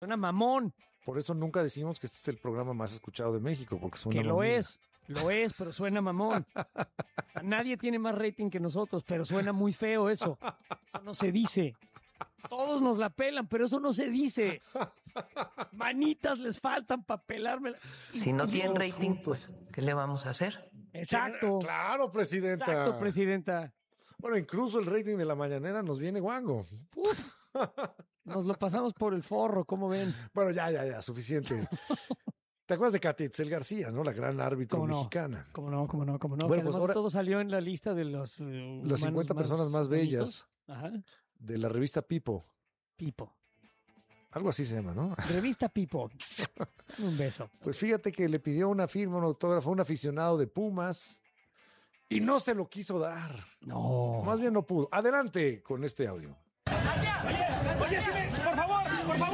Suena mamón. Por eso nunca decimos que este es el programa más escuchado de México, porque suena Que mamón. lo es, pero suena mamón. O sea, nadie tiene más rating que nosotros, pero suena muy feo eso. Eso no se dice. Todos nos la pelan, pero eso no se dice. Manitas les faltan para pelármela. Si no tienen todos rating, juntos. pues, ¿qué le vamos a hacer? Exacto. Claro, presidenta. Exacto, presidenta. Bueno, incluso el rating de la mañanera nos viene guango. Uf, nos lo pasamos por el forro, ¿cómo ven? Bueno, ya, suficiente. ¿Te acuerdas de Katia Itzel García, no? La gran árbitro ¿Cómo no? mexicana. ¿Cómo no? Bueno, que pues además ahora- todo salió en la lista de los Las 50 personas más bellas Ajá. de la revista Pipo. Pipo. Algo así se llama, ¿no? Revista Pipo. Un beso. Pues fíjate que le pidió una firma, un autógrafo a un aficionado de Pumas y no se lo quiso dar. No. Más bien no pudo. Adelante con este audio. Oye, por favor,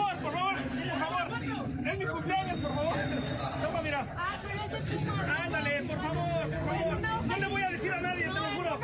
es mi cumpleaños, por favor. Toma, mira. Ándale, por favor. No le voy a decir a nadie, te lo juro.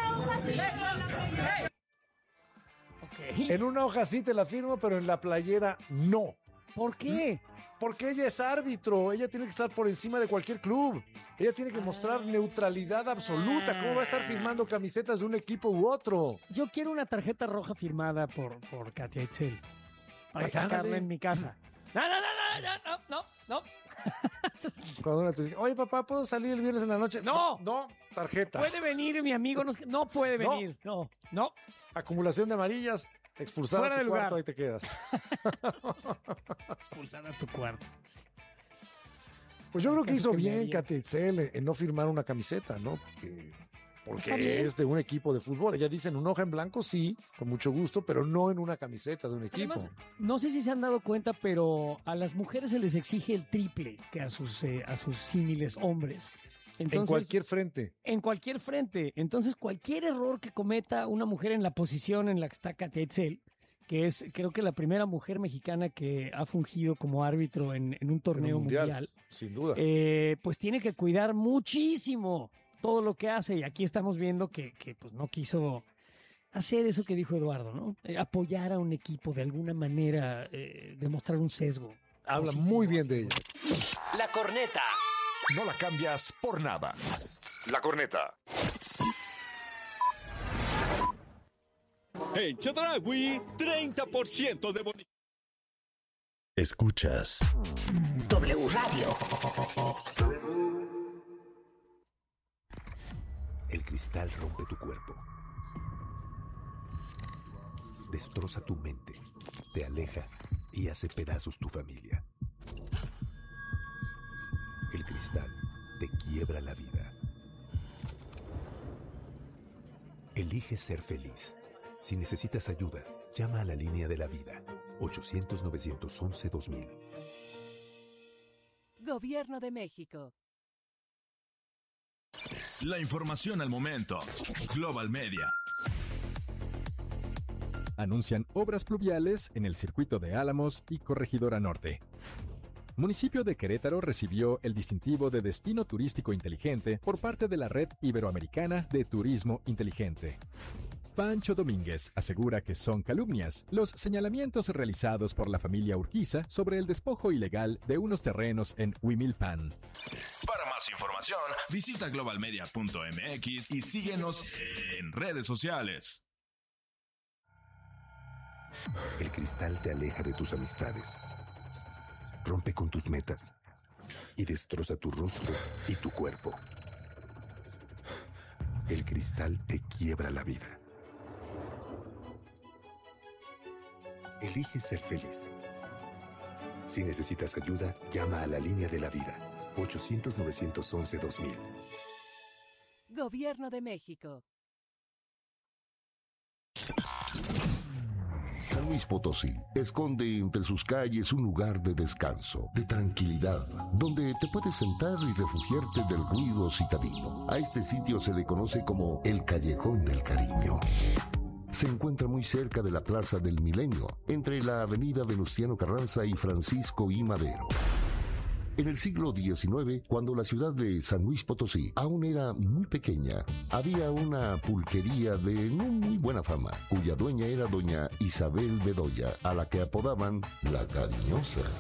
Ok. En una hoja sí te la firmo, pero en la playera no. ¿Por qué? Porque ella es árbitro, ella tiene que estar por encima de cualquier club. Ella tiene que mostrar neutralidad absoluta. ¿Cómo va a estar firmando camisetas de un equipo u otro? Yo quiero una tarjeta roja firmada por Katia Itzel. Para Pues, sacarla ándale. en mi casa. No. Cuando una te dice, oye papá, ¿puedo salir el viernes en la noche? No. No, tarjeta. Puede venir mi amigo. No puede No. venir. No. Acumulación de amarillas, expulsada Fuera a tu del cuarto, lugar. ahí te quedas. Expulsar a tu cuarto. Pues yo creo que Caso hizo que me bien haría. Katia Itzel en no firmar una camiseta, ¿no? Porque Está bien. es de un equipo de fútbol. Ella dice en una hoja en blanco, sí, con mucho gusto, pero no en una camiseta de un equipo. Además, no sé si se han dado cuenta, pero a las mujeres se les exige el triple que a sus símiles hombres. Entonces, en cualquier frente. En cualquier frente. Entonces, cualquier error que cometa una mujer en la posición en la que está Katia Itzel, que es, creo que la primera mujer mexicana que ha fungido como árbitro en un torneo mundial, sin duda. pues tiene que cuidar muchísimo todo lo que hace. Y aquí estamos viendo que pues no quiso hacer eso que dijo Eduardo, ¿no? Apoyar a un equipo de alguna manera, demostrar un sesgo. Habla positivo muy bien hacia de ella. La corneta. No la cambias por nada. La corneta. En Chedraui, 30% de bonito. Escuchas W Radio. El cristal rompe tu cuerpo. Destroza tu mente, te aleja y hace pedazos tu familia. El cristal te quiebra la vida. Elige ser feliz. Si necesitas ayuda, llama a la línea de la vida. 800-911-2000. Gobierno de México. La información al momento. Global Media. Anuncian obras pluviales en el circuito de Álamos y Corregidora Norte. Municipio de Querétaro recibió el distintivo de Destino Turístico Inteligente por parte de la Red Iberoamericana de Turismo Inteligente. Pancho Domínguez asegura que son calumnias los señalamientos realizados por la familia Urquiza sobre el despojo ilegal de unos terrenos en Huimilpan. Para más información, visita globalmedia.mx y síguenos en redes sociales. El cristal te aleja de tus amistades, rompe con tus metas y destroza tu rostro y tu cuerpo. El cristal te quiebra la vida. Elige ser feliz. Si necesitas ayuda, llama a la línea de la vida. 800-911-2000. Gobierno de México. San Luis Potosí esconde entre sus calles un lugar de descanso, de tranquilidad, donde te puedes sentar y refugiarte del ruido citadino. A este sitio se le conoce como el Callejón del Cariño. Se encuentra muy cerca de la Plaza del Milenio, entre la avenida Venustiano Carranza y Francisco I. Madero. En el siglo XIX, cuando la ciudad de San Luis Potosí aún era muy pequeña, había una pulquería de no muy buena fama, cuya dueña era doña Isabel Bedoya, a la que apodaban La Cariñosa.